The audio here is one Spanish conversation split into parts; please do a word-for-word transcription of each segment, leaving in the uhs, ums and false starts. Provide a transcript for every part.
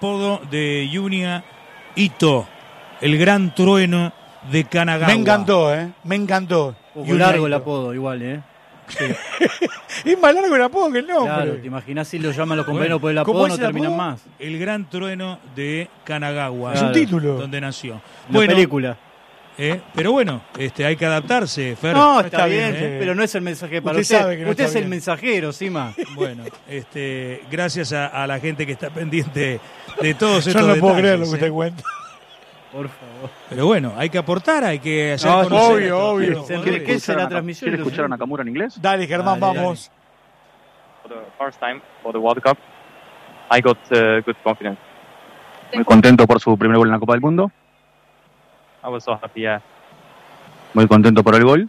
apodo de Junya Ito, el gran trueno de Kanagawa. Me encantó, ¿eh? Me encantó. Un poco largo el apodo, igual, ¿eh? Sí. Es más largo el apodo que el nombre. Claro, te imaginás si lo llaman los compañeros Bueno, por el apodo, no terminan apodo? más. El gran trueno de Kanagawa. Es un título. Donde nació. Una Bueno, película. eh, pero bueno, este, hay que adaptarse, Fer. No, está, está bien, bien, ¿eh? pero no es el mensaje para Usted usted. sabe que no usted está es el bien. mensajero, Sima. Bueno, este, gracias a, a la gente que está pendiente de todos Yo estos no puedo detalles, creer lo que ¿eh? usted cuenta. Por favor. Pero bueno, hay que aportar, hay que hacer No, conocer obvio, a todos obvio. los Se jugadores. enriquece la transmisión. ¿Quiere escuchar a Nakamura en inglés? Dale, Germán, Dale, vamos. For the first time for the World Cup, I got uh, good confidence. Muy contento por su primer gol en la Copa del Mundo. I was so happy. Yeah. Muy contento por el gol.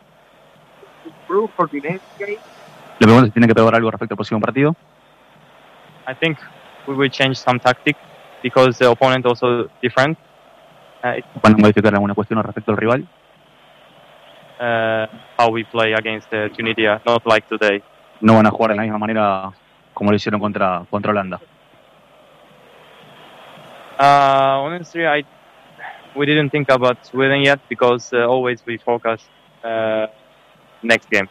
Le pregunto si tiene que probar algo respecto al próximo partido. I think we will change some tactic because the opponent also different. Uh, it, Van a modificar alguna cuestión respecto al rival. uh, how we play against uh, Tunisia, not like today. No van a jugar de la misma manera como lo hicieron contra, contra Holanda. Uh, honestly, I we didn't think about Sweden yet because uh, always we focus uh, next game.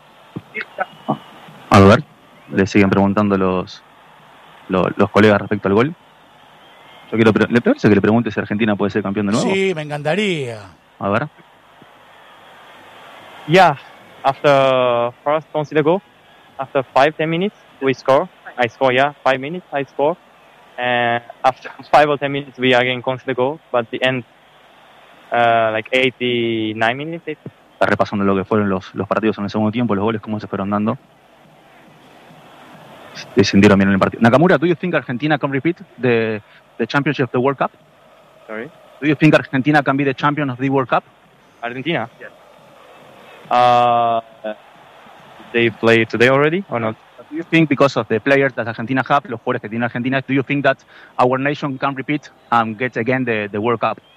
A ver, le siguen preguntando los, los, los colegas respecto al gol. Yo quiero, pre- ¿le parece que le pregunte si Argentina puede ser campeón de nuevo? Sí, me encantaría. A ver. Yeah, after first consider goal, after five ten minutes we score. I score. Yeah, five minutes I score. And after five or ten minutes we again consider goal, but the end, uh, like eighty-nine minutes. It, Está repasando lo que fueron los, los partidos en el segundo tiempo, los goles, cómo se fueron dando. Descendieron bien en el partido. Nakamura, do you think Argentina can repeat the, the championship of the World Cup? sorry, Do you think Argentina can be the champion of the World Cup? Argentina. Yes. Uh, they play today already or not? Do you think because of the players that Argentina have, los jugadores que tiene Argentina, do you think that our nation can repeat and get again the, the World Cup?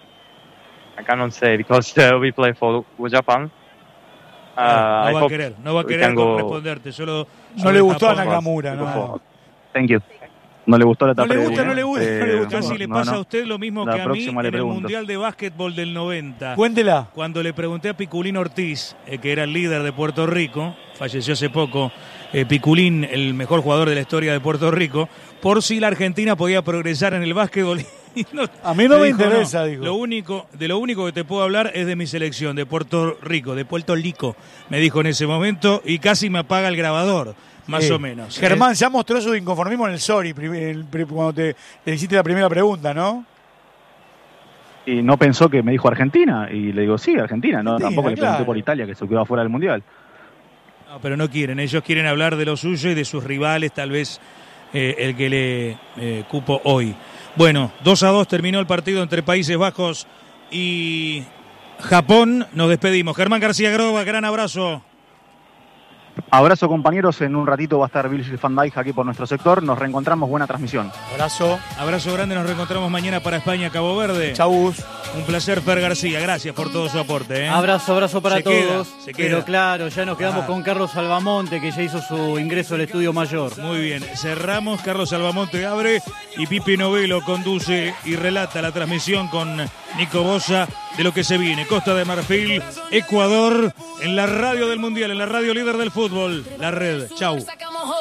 I cannot say because uh, we play for Japan. Uh, no I va a hope querer, no va a we querer can go- responderte, solo No sobre le gustó a Japón. Nakamura, no. Thank you. No le gustó la No etapa le de- gusta, no le gusta, no le gusta. Casi le no, pasa no. a usted lo mismo La que a mí próxima en le el pregunto. Mundial de Básquetbol del noventa. Cuéntela. Cuando le pregunté a Piculín Ortiz, eh, que era el líder de Puerto Rico, falleció hace poco, eh, Piculín, el mejor jugador de la historia de Puerto Rico, por si la Argentina podía progresar en el básquetbol. Y no- A mí no me dijo, interesa, dijo. Lo único, de lo único que te puedo hablar es de mi selección, de Puerto Rico, de Puerto Rico, me dijo en ese momento, y casi me apaga el grabador, más Eh, o menos. Germán, ya mostró su inconformismo en el Sorry prim- el- prim- cuando te le hiciste la primera pregunta, ¿no? Y no pensó que me dijo Argentina. Y le digo, sí, Argentina. No, Argentina, tampoco le pregunté claro. por Italia, que se quedó afuera del Mundial. No, pero no quieren, ellos quieren hablar de lo suyo y de sus rivales, tal vez eh, el que le eh, cupo hoy. Bueno, dos a dos terminó el partido entre Países Bajos y Japón. Nos despedimos. Germán García Groba, gran abrazo. Abrazo, compañeros. En un ratito va a estar Virgil van Dijk aquí por nuestro sector. Nos reencontramos. Buena transmisión. Abrazo. Abrazo grande, nos reencontramos mañana para España, Cabo Verde. Chavus. Un placer, Fer García. Gracias por todo su aporte. ¿eh? Abrazo, abrazo para Se queda, todos. se queda. Pero claro, ya nos quedamos Ah. con Carlos Salvamonte, que ya hizo su ingreso al estudio mayor. Muy bien, cerramos. Carlos Salvamonte abre y Pipi Novelo conduce y relata la transmisión con Nico Bosa de lo que se viene. Costa de Marfil, Ecuador, en la radio del Mundial, en la radio líder del fútbol, La Red. Chau.